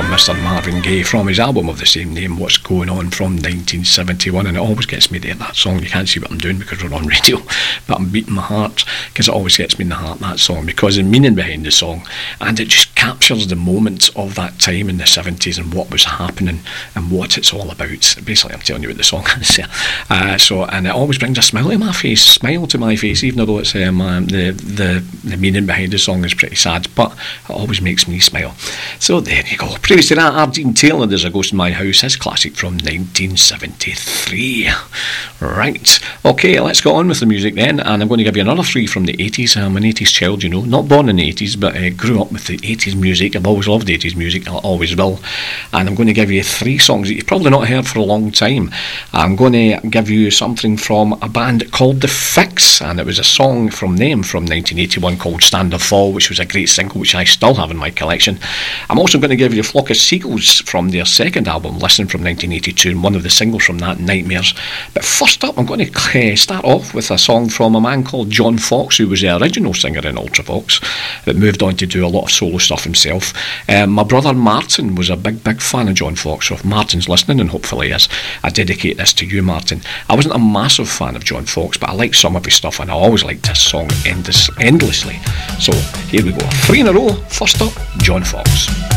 Mr. Marvin Gaye from his album of the same name, What's Going On, from 1971, and it always gets me there, that song. You can't see what I'm doing because we're on radio, but I'm beating my heart because it always gets me in the heart, that song, because the meaning behind the song, and it just captures the moment of that time in the 70s and what was happening and what it's all about. Basically, I'm telling you what the song is. And it always brings a smile to my face, even though it's the meaning behind the song is pretty sad, but it always makes me smile. So there you go. Previous to that, Ardeen Taylor, There's a Ghost in My House, his classic from 1973. Right, okay, let's go on with the music then, and I'm going to give you another three from the 80s. I'm an 80s child, you know, not born in the 80s, but grew up with the 80s music. I've always loved 80s music, I always will, and I'm going to give you three songs that you've probably not heard for a long time. I'm going to give you something from a band called The Fix, and it was a song from them from 1981 called Stand or Fall, which was a great single which I still have in my collection. I'm also going to give you Flock of Seagulls from their second album, Listen, from 1982, and one of the singles from that, Nightmares. But first up, I'm going to start off with a song from a man called John Foxx, who was the original singer in Ultravox, but moved on to do a lot of solo stuff himself. My brother Martin was a big fan of John Foxx, so if Martin's listening, and hopefully is, I dedicate this to you, Martin. I wasn't a massive fan of John Foxx, but I liked some of his stuff, and I always liked this song endlessly. So here we go, three in a row. First up, John Foxx.